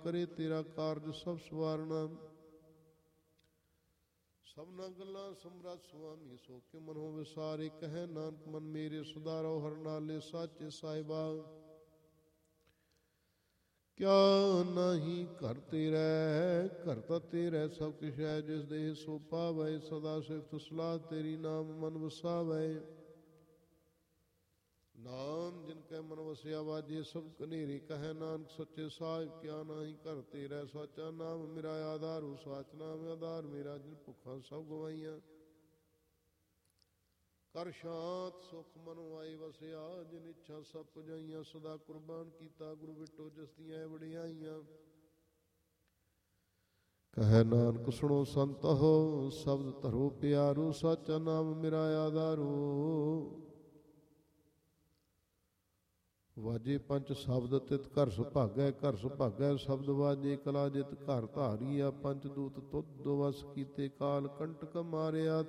ਕਰੇ ਤੇਰਾ ਕਾਰਜ ਸਭ ਸਵਾਰਨਾ। ਸਭਨਾ ਗੱਲਾਂ ਸਮਰੱਥ ਸੁਆਮੀ ਸੋ ਕਿ ਮਨੋ ਵਿਸਾਰੇ, ਕਹਿ ਨਾਨਕ ਮਨ ਮੇਰੇ ਸੁਧਾਰੋ ਹਰ ਨਾਲੇ ਸਾਚੇ ਸਾਹਿਬਾ। ਕਿਆ ਨਾਹੀ ਘਰ ਤੇਰੈ, ਘਰ ਤਾਂ ਤੇਰੈ ਸਭ ਕੁਛ ਹੈ, ਜਿਸ ਦੇਹ ਸੋ ਪਾਵੈ, ਸਦਾ ਸਿਫਤ ਸਲਾਹ ਤੇਰੀ ਨਾਮ ਮਨ ਵਸਾਵੈ। ਨਾਮ ਜਿਨ ਕੈ ਮਨ ਵਸਿਆ ਵਾਜੇ, ਸਭ ਕਨੇਰੇ ਕਹਿ ਨਾਨਕ ਸੱਚੇ ਸਾਹਿਬ। ਕਿਆ ਨਾਹੀ ਘਰ ਤੇਰੈ, ਸਾਚਾ ਨਾਮ ਮੇਰਾ ਆਧਾਰੂ, ਸਾਚ ਨਾਮ ਆਧਾਰ ਮੇਰਾ, ਜਿਨ ਭੁੱਖਾਂ ਸਭ ਗਵਾਈਆਂ। ਕਰ ਸ਼ਾਂਤ ਸੁਖ ਮਨੁ ਆਈ ਵਸਿਆ, ਜਿਨ ਇੱਛਾ ਸਭ ਪੁਜਾਈਆਂ। ਸਦਾ ਕੁਰਬਾਨ ਕੀਤਾ ਗੁਰੂ ਵਿਟੋ, ਜਿਸ ਦੀਆਂ ਵਡਿਆਈਆਂ। ਕਹਿ ਨਾਨਕ ਸੁਣੋ ਸੰਤੋ, ਸ਼ਬਦ ਧਰੋ ਪਿਆਰੋ, ਸਾਚਾ ਨਾਮ ਮੇਰਾ ਆਧਾਰੂ। ਵਾਜੇ ਪੰਚ ਸ਼ਬਦ ਤਿਤ ਘਰ ਸੁਭਾਗੈ, ਘਰ ਸੁਭਾਗੈ ਸ਼ਬਦ ਵਾਜੇ। ਕਲਾ ਜਿਤ ਘਰ ਧਾਰੀਆ, ਪੰਚ ਦੂਤ ਤੁਧ ਵਸ ਕੀਤੇ, ਕਾਲ ਕੰਟਕ ਮਾਰਿਆ